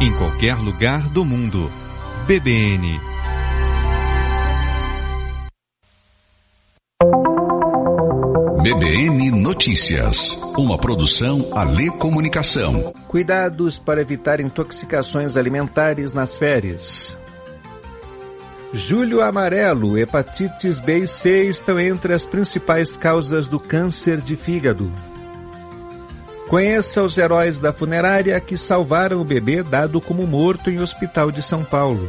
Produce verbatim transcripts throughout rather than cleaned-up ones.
em qualquer lugar do mundo. B B N. B B N Notícias, uma produção Alê Comunicação. Cuidados para evitar intoxicações alimentares nas férias. Julho amarelo, hepatites B e C estão entre as principais causas do câncer de fígado. Conheça os heróis da funerária que salvaram o bebê dado como morto em hospital de São Paulo.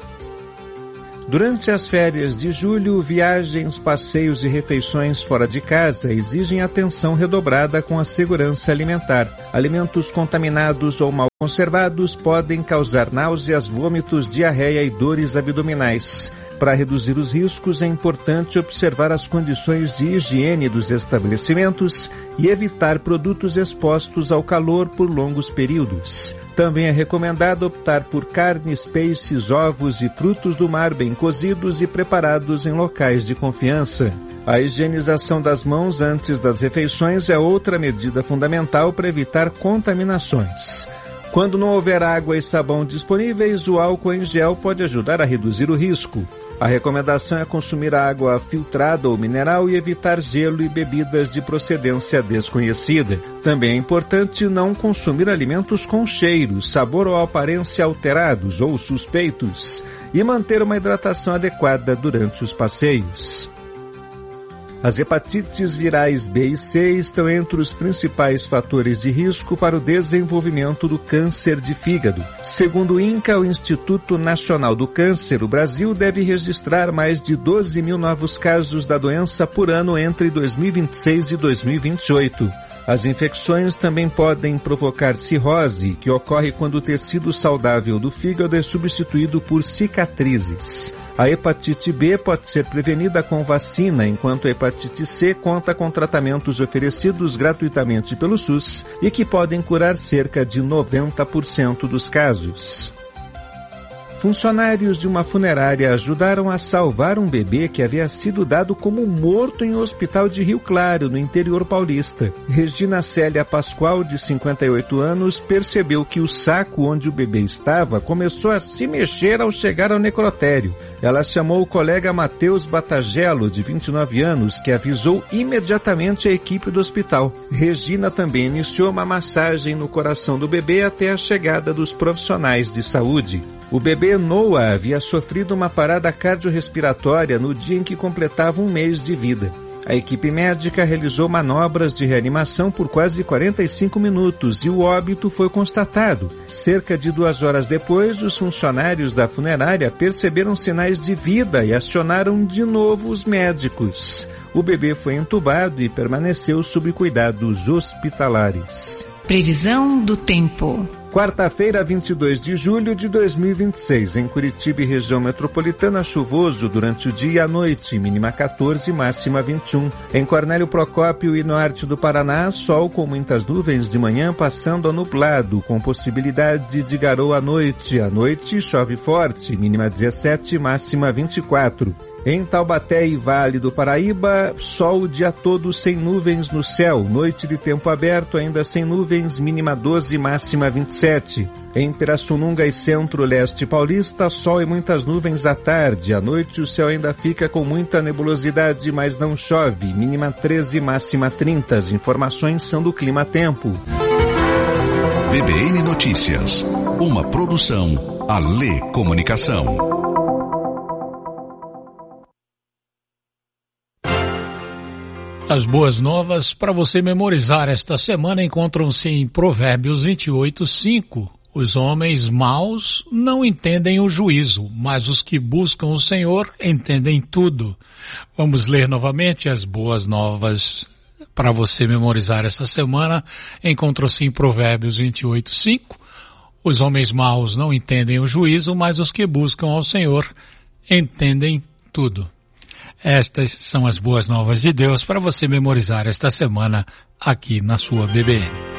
Durante as férias de julho, viagens, passeios e refeições fora de casa exigem atenção redobrada com a segurança alimentar. Alimentos contaminados ou mal conservados podem causar náuseas, vômitos, diarreia e dores abdominais. Para reduzir os riscos, é importante observar as condições de higiene dos estabelecimentos e evitar produtos expostos ao calor por longos períodos. Também é recomendado optar por carnes, peixes, ovos e frutos do mar bem cozidos e preparados em locais de confiança. A higienização das mãos antes das refeições é outra medida fundamental para evitar contaminações. Quando não houver água e sabão disponíveis, o álcool em gel pode ajudar a reduzir o risco. A recomendação é consumir água filtrada ou mineral e evitar gelo e bebidas de procedência desconhecida. Também é importante não consumir alimentos com cheiro, sabor ou aparência alterados ou suspeitos e manter uma hidratação adequada durante os passeios. As hepatites virais B e C estão entre os principais fatores de risco para o desenvolvimento do câncer de fígado. Segundo o INCA, o Instituto Nacional do Câncer, o Brasil deve registrar mais de doze mil novos casos da doença por ano entre dois mil e vinte e seis e dois mil e vinte e oito. As infecções também podem provocar cirrose, que ocorre quando o tecido saudável do fígado é substituído por cicatrizes. A hepatite B pode ser prevenida com vacina, enquanto a hepatite C conta com tratamentos oferecidos gratuitamente pelo SUS e que podem curar cerca de noventa por cento dos casos. Funcionários de uma funerária ajudaram a salvar um bebê que havia sido dado como morto em um hospital de Rio Claro, no interior paulista. Regina Célia Pascoal, de cinquenta e oito anos, percebeu que o saco onde o bebê estava começou a se mexer ao chegar ao necrotério. Ela chamou o colega Matheus Batagello, de vinte e nove anos, que avisou imediatamente a equipe do hospital. Regina também iniciou uma massagem no coração do bebê até a chegada dos profissionais de saúde. O bebê Noah havia sofrido uma parada cardiorrespiratória no dia em que completava um mês de vida. A equipe médica realizou manobras de reanimação por quase quarenta e cinco minutos e o óbito foi constatado. Cerca de duas horas depois, os funcionários da funerária perceberam sinais de vida e acionaram de novo os médicos. O bebê foi entubado e permaneceu sob cuidados hospitalares. Previsão do tempo. Quarta-feira, vinte e dois de julho de dois mil e vinte e seis, em Curitiba e região metropolitana, chuvoso durante o dia e a noite, mínima quatorze, máxima vinte e um. Em Cornélio Procópio e norte do Paraná, sol com muitas nuvens de manhã passando a nublado, com possibilidade de garoa à noite. À noite, chove forte, mínima dezessete, máxima vinte e quatro. Em Taubaté e Vale do Paraíba, sol o dia todo sem nuvens no céu. Noite de tempo aberto, ainda sem nuvens, mínima doze, máxima vinte e sete. Em Pirassununga e Centro-Leste Paulista, sol e muitas nuvens à tarde. À noite o céu ainda fica com muita nebulosidade, mas não chove. Mínima treze, máxima trinta. As informações são do Clima Tempo. B B N Notícias, uma produção Alê Comunicação. As boas novas para você memorizar esta semana encontram-se em Provérbios vinte e oito, cinco. Os homens maus não entendem o juízo, mas os que buscam o Senhor entendem tudo. Vamos ler novamente as boas novas para você memorizar esta semana. Encontram-se em Provérbios vinte e oito, cinco. Os homens maus não entendem o juízo, mas os que buscam ao Senhor entendem tudo. Estas são as boas novas de Deus para você memorizar esta semana aqui na sua B B N.